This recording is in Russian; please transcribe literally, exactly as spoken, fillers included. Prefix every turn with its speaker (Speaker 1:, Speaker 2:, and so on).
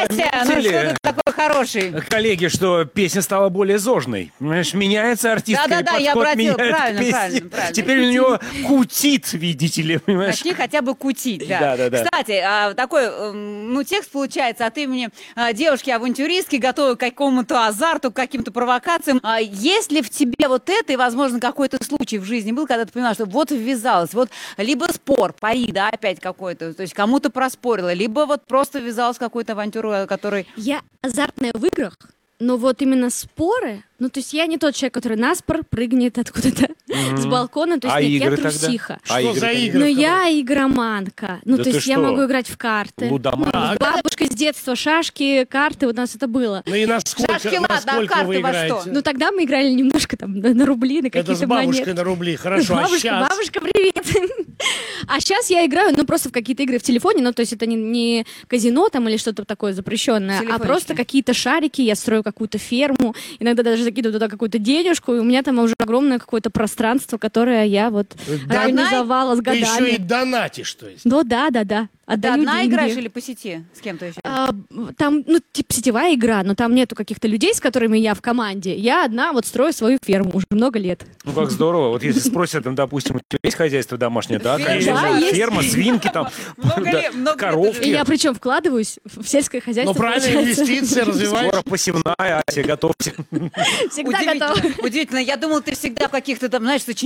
Speaker 1: Ася, ну что ты такой хороший?
Speaker 2: Коллеги, что песня стала более зожной. Понимаешь, меняется артистка,
Speaker 1: Да-да-да,
Speaker 2: и
Speaker 1: я
Speaker 2: подход
Speaker 1: обратила,
Speaker 2: меняет
Speaker 1: правильно,
Speaker 2: песни.
Speaker 1: правильно, правильно.
Speaker 2: Теперь у него кутит, видите ли, понимаешь?
Speaker 1: Начни хотя бы кутить, да.
Speaker 2: Да-да-да.
Speaker 1: Кстати, а, такой, м, ну, текст получается от имени а, девушки-авантюристки, готовой к какому-то азарту, к каким-то провокациям. А есть ли в тебе вот это, и, возможно, какой-то случай в жизни был, когда ты поняла, что вот ввязалась, вот либо спор, пари, да, опять какой-то, то есть кому-то проспорила, либо вот просто ввязалась в какую-то авантюру, которой...
Speaker 3: Я азартная в играх, но вот именно споры, ну, то есть я не тот человек, который наспор прыгнет откуда-то mm-hmm. с балкона, то есть
Speaker 2: а
Speaker 3: нет,
Speaker 2: игры
Speaker 3: я
Speaker 2: тогда?
Speaker 3: трусиха.
Speaker 2: А
Speaker 4: что
Speaker 2: игры
Speaker 4: за
Speaker 2: тогда?
Speaker 4: игры?
Speaker 3: Но я игроманка. Ну,
Speaker 2: Да
Speaker 3: то
Speaker 2: ты
Speaker 3: есть я
Speaker 2: что?
Speaker 3: могу играть в карты.
Speaker 2: Лудоман.
Speaker 3: Ну, бабушка с детства, шашки, карты, вот у нас это было.
Speaker 4: Ну и насколько,
Speaker 1: Шашки, ладно, а
Speaker 4: насколько
Speaker 1: карты
Speaker 4: вы
Speaker 1: во
Speaker 4: играете?
Speaker 1: что?
Speaker 3: Ну, тогда мы играли немножко там на, на рубли, на
Speaker 4: Это с
Speaker 3: какие-то
Speaker 4: бабушкой
Speaker 3: монеты.
Speaker 4: на рубли, хорошо.
Speaker 3: Бабушка,
Speaker 4: а сейчас?
Speaker 3: бабушка, привет. А сейчас я играю, ну, просто в какие-то игры в телефоне, ну, то есть это не, не казино там или что-то такое запрещенное, а
Speaker 1: Телефончики.
Speaker 3: просто какие-то шарики, я строю какую-то ферму, иногда даже закидываю туда какую-то денежку, и у меня там уже огромное какое-то пространство, которое я вот
Speaker 4: Да,
Speaker 3: организовала с
Speaker 4: Ты еще и
Speaker 3: годами.
Speaker 4: донатишь, то есть.
Speaker 3: Ну, да, да, да.
Speaker 1: Ты
Speaker 3: Отдаю
Speaker 1: одна
Speaker 3: деньги.
Speaker 1: играешь или по сети? С кем-то еще?
Speaker 3: А, там, ну, типа сетевая игра, но там нету каких-то людей, с которыми я в команде. Я одна вот строю свою ферму уже много лет.
Speaker 2: Ну как здорово. Вот если спросят, там, допустим, у тебя есть хозяйство домашнее, да,
Speaker 1: Да,
Speaker 2: конечно,
Speaker 3: есть.
Speaker 2: ферма, свинки там,
Speaker 1: Много
Speaker 2: да,
Speaker 1: лет- много лет
Speaker 2: коровки.
Speaker 3: И я причем вкладываюсь в сельское хозяйство.
Speaker 4: Ну, правильно,
Speaker 3: получается.
Speaker 4: инвестиции развиваешь.
Speaker 2: Скоро посевная, Ася, готовьте.
Speaker 3: Всегда
Speaker 1: Удивительно,
Speaker 3: готова.
Speaker 1: удивительно. Я думала, ты всегда в каких-то там, знаешь, сочинениях